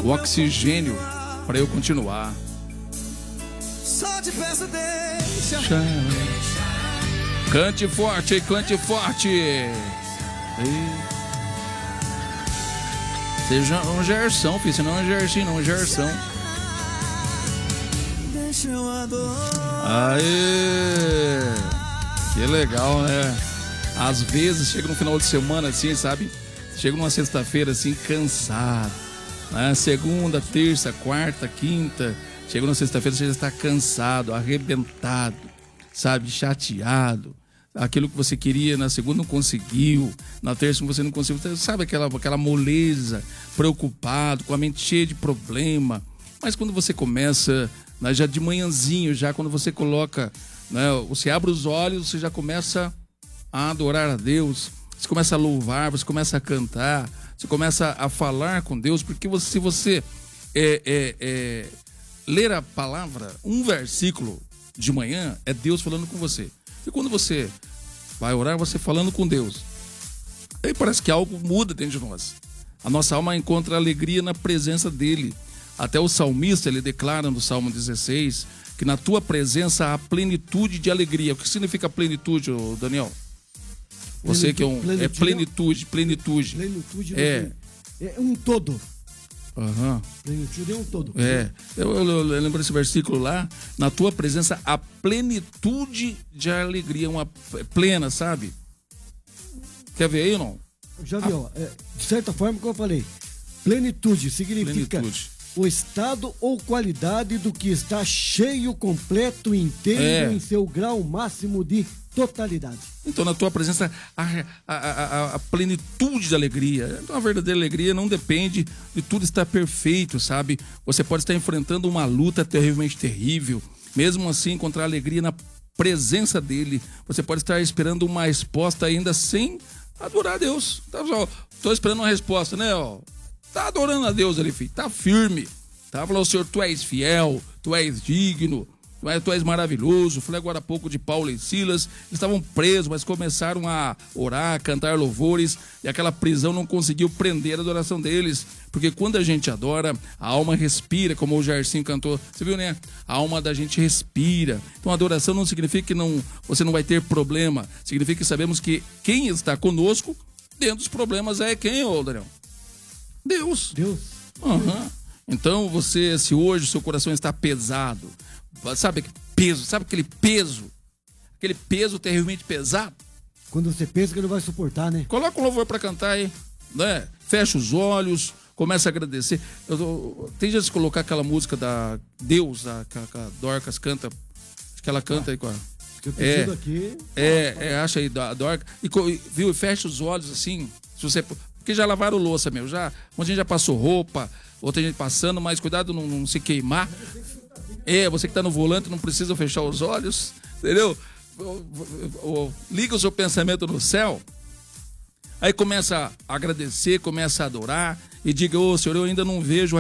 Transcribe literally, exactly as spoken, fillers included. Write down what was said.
o oxigênio para eu continuar. Só te peço, deixa. Cante forte, cante forte. Seja um Gerson, filho, senão é um Gerson, não, um Gerson. Deixa eu adorar. Aê! Que legal, né? Às vezes chega no final de semana assim, sabe? Chega numa sexta-feira assim, cansado, né? Segunda, terça, quarta, quinta. Chega na sexta-feira, você já está cansado, arrebentado, sabe? Chateado. Aquilo que você queria na segunda não conseguiu, na terça você não conseguiu. Sabe aquela, aquela moleza, preocupado, com a mente cheia de problema. Mas quando você começa, né, já de manhãzinho, já quando você coloca, né, você abre os olhos, você já começa a adorar a Deus, você começa a louvar, você começa a cantar, você começa a falar com Deus, porque você, se você é, é, é, ler a palavra, um versículo de manhã, é Deus falando com você. E quando você vai orar, você falando com Deus, aí parece que algo muda dentro de nós. A nossa alma encontra alegria na presença dele. Até o salmista, ele declara no Salmo dezesseis, que na tua presença há plenitude de alegria. O que significa plenitude, Daniel? Você que é um... Plenitude, é plenitude, plenitude. Plenitude é. é um todo. Aham. Uhum. Plenitude é um todo. É, eu, eu, eu lembro desse versículo lá, na tua presença a plenitude de alegria, uma plena, sabe? Quer ver aí ou não? Já vi, a... ó, é, de certa forma, como eu falei, plenitude significa plenitude. O estado ou qualidade do que está cheio, completo, inteiro, é. Em seu grau máximo de totalidade. Então, na tua presença, a, a, a, a plenitude de alegria. Então, a verdadeira alegria não depende de tudo estar perfeito, sabe? Você pode estar enfrentando uma luta terrivelmente terrível, mesmo assim encontrar alegria na presença dele. Você pode estar esperando uma resposta ainda sem adorar a Deus. Tá, só, tô esperando uma resposta, né? Ó, tá adorando a Deus ali, filho. Tá firme. Tá falando, Senhor, tu és fiel, tu és digno. Tu és maravilhoso. Falei agora há pouco de Paulo e Silas. Eles estavam presos, mas começaram a orar, a cantar louvores, e aquela prisão não conseguiu prender a adoração deles. Porque quando a gente adora, a alma respira, como o Jairzinho cantou. Você viu, né? A alma da gente respira. Então a adoração não significa que não, você não vai ter problema. Significa que sabemos que quem está conosco dentro dos problemas é quem, ô Daniel? Deus. Deus. Uhum. Então você, se hoje o seu coração está pesado, sabe aquele peso, sabe aquele peso, aquele peso terrivelmente pesado? Quando você pensa que não vai suportar, né? Coloca um louvor para cantar aí, né? Fecha os olhos, começa a agradecer. Eu, eu, tem gente de colocar aquela música da Deus, a, a, a Dorcas canta, acho que ela canta ah, aí com a... Eu é, aqui. É, é, acha aí, da Dorcas, e viu, fecha os olhos assim, se você... Porque já lavaram louça, meu, já, um gente já passou roupa, outra gente passando, mas cuidado não, não se queimar. É, você que tá no volante não precisa fechar os olhos, entendeu? Liga o seu pensamento no céu, aí começa a agradecer, começa a adorar e diga, ô Senhor, eu ainda não vejo